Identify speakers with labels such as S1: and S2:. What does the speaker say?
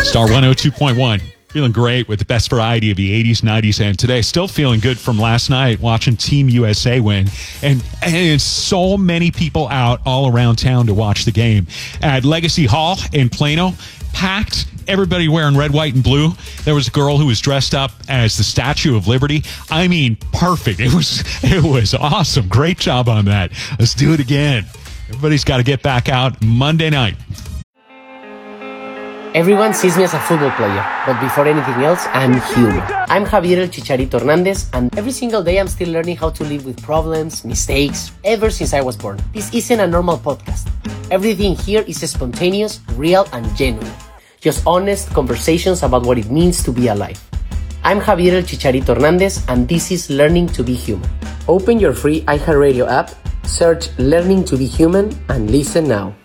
S1: Star 102.1. Feeling great with the best variety of the 80s, 90s, and today. Still feeling good from last night watching Team USA win. And so many people out all around town to watch the game. At Legacy Hall in Plano, packed. Everybody wearing red, white, and blue. There was a girl who was dressed up as the Statue of Liberty. I mean, perfect. It was awesome. Great job on that. Let's do it again. Everybody's got to get back out Monday night.
S2: Everyone sees me as a football player, but before anything else, I'm human. I'm Javier El Chicharito Hernandez, and every single day I'm still learning how to live with problems, mistakes, ever since I was born. This isn't a normal podcast. Everything here is spontaneous, real, and genuine. Just honest conversations about what it means to be alive. I'm Javier El Chicharito Hernandez, and this is Learning to be Human. Open your free iHeartRadio app, search Learning to be Human, and listen now.